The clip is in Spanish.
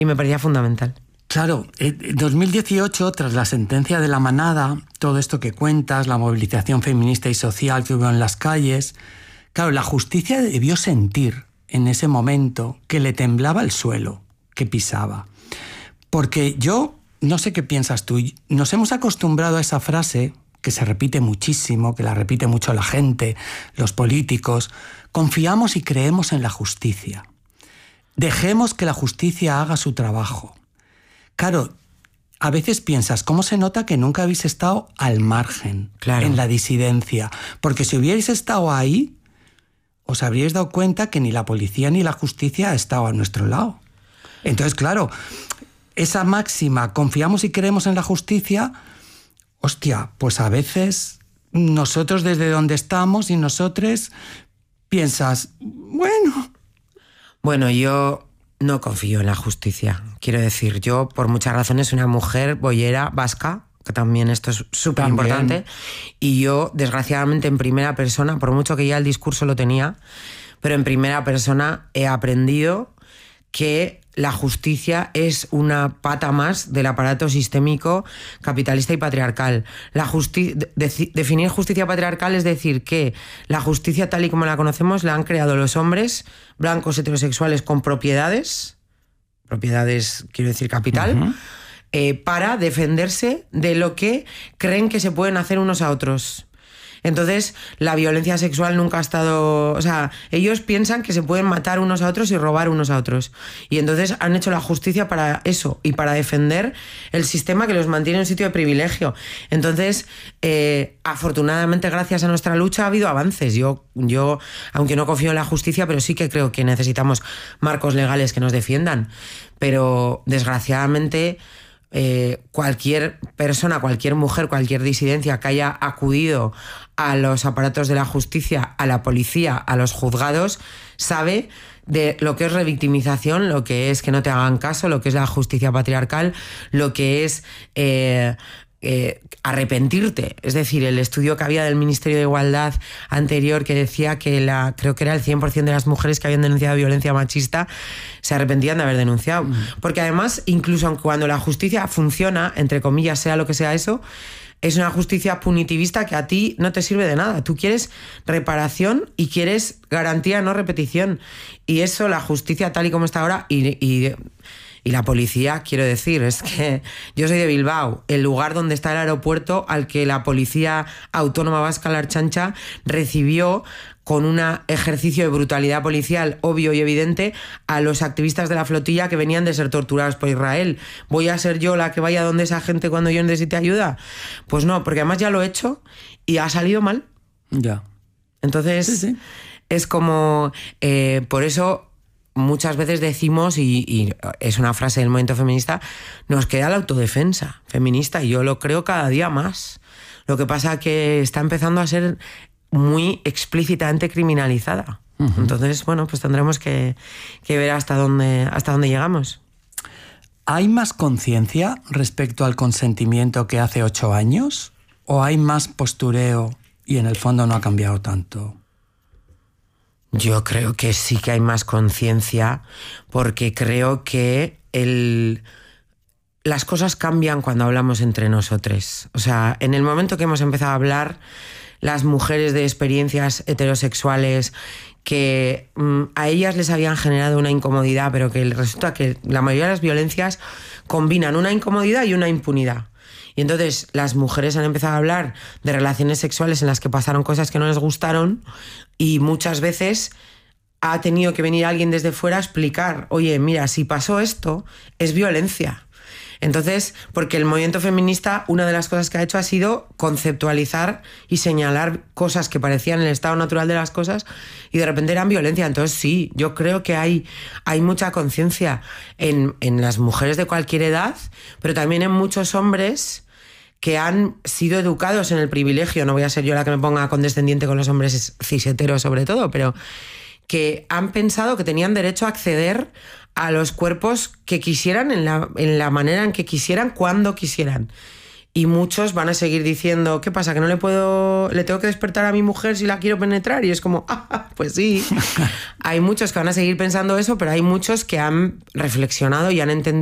Y me parecía fundamental. Claro, en 2018, tras la sentencia de la Manada, todo esto que cuentas, la movilización feminista y social que hubo en las calles, claro, la justicia debió sentir en ese momento que le temblaba el suelo que pisaba. Porque yo, no sé qué piensas tú, nos hemos acostumbrado a esa frase que se repite muchísimo, que la repite mucho la gente, los políticos: confiamos y creemos en la justicia. Dejemos que la justicia haga su trabajo. Claro, a veces piensas, ¿cómo se nota que nunca habéis estado al margen, claro, en la disidencia? Porque si hubierais estado ahí, os habríais dado cuenta que ni la policía ni la justicia ha estado a nuestro lado. Entonces, claro, esa máxima, confiamos y creemos en la justicia, hostia, pues a veces nosotros desde donde estamos y nosotros piensas, Bueno, yo no confío en la justicia. Quiero decir, yo por muchas razones soy una mujer boyera vasca, que también esto es súper importante, y yo desgraciadamente en primera persona, por mucho que ya el discurso lo tenía, pero en primera persona he aprendido que la justicia es una pata más del aparato sistémico capitalista y patriarcal. Definir justicia patriarcal es decir que la justicia tal y como la conocemos la han creado los hombres blancos heterosexuales con propiedades, quiero decir capital, para defenderse de lo que creen que se pueden hacer unos a otros. Entonces, la violencia sexual nunca ha estado... O sea, ellos piensan que se pueden matar unos a otros y robar unos a otros. Y entonces han hecho la justicia para eso y para defender el sistema que los mantiene en un sitio de privilegio. Entonces, afortunadamente, gracias a nuestra lucha ha habido avances. Yo, aunque no confío en la justicia, pero sí que creo que necesitamos marcos legales que nos defiendan. Pero, desgraciadamente... cualquier persona, cualquier mujer, cualquier disidencia que haya acudido a los aparatos de la justicia, a la policía, a los juzgados, sabe de lo que es revictimización, lo que es que no te hagan caso, lo que es la justicia patriarcal, lo que es arrepentirte. Es decir, el estudio que había del Ministerio de Igualdad anterior que decía que creo que era el 100% de las mujeres que habían denunciado violencia machista se arrepentían de haber denunciado. Porque además, incluso cuando la justicia funciona, entre comillas, sea lo que sea eso, es una justicia punitivista que a ti no te sirve de nada. Tú quieres reparación y quieres garantía, no repetición. Y eso, la justicia tal y como está ahora, y la policía, quiero decir, es que yo soy de Bilbao, el lugar donde está el aeropuerto al que la Policía Autónoma Vasca, la Ertzaintza, recibió con un ejercicio de brutalidad policial obvio y evidente a los activistas de la flotilla que venían de ser torturados por Israel. ¿Voy a ser yo la que vaya donde esa gente cuando yo necesite ayuda? Pues no, porque además ya lo he hecho y ha salido mal. Ya. Entonces, sí. Es como... por eso... Muchas veces decimos, y es una frase del movimiento feminista, nos queda la autodefensa feminista, y yo lo creo cada día más. Lo que pasa es que está empezando a ser muy explícitamente criminalizada. Entonces, bueno, pues tendremos que ver hasta dónde llegamos. ¿Hay más conciencia respecto al consentimiento que hace 8 años? ¿O hay más postureo y en el fondo no ha cambiado tanto? Yo creo que sí que hay más conciencia, porque creo que las cosas cambian cuando hablamos entre nosotros. O sea, en el momento que hemos empezado a hablar, las mujeres de experiencias heterosexuales que a ellas les habían generado una incomodidad, pero que resulta que la mayoría de las violencias combinan una incomodidad y una impunidad. Y entonces las mujeres han empezado a hablar de relaciones sexuales en las que pasaron cosas que no les gustaron, y muchas veces ha tenido que venir alguien desde fuera a explicar, oye, mira, si pasó esto, es violencia. Entonces, porque el movimiento feminista, una de las cosas que ha hecho ha sido conceptualizar y señalar cosas que parecían el estado natural de las cosas y de repente eran violencia. Entonces sí, yo creo que hay mucha conciencia en las mujeres de cualquier edad, pero también en muchos hombres que han sido educados en el privilegio. No voy a ser yo la que me ponga condescendiente con los hombres cis-heteros sobre todo, pero que han pensado que tenían derecho a acceder a los cuerpos que quisieran en la manera en que quisieran, cuando quisieran. Y muchos van a seguir diciendo, ¿qué pasa? ¿Que no le tengo que despertar a mi mujer si la quiero penetrar? Y es como, pues sí. Hay muchos que van a seguir pensando eso, pero hay muchos que han reflexionado y han entendido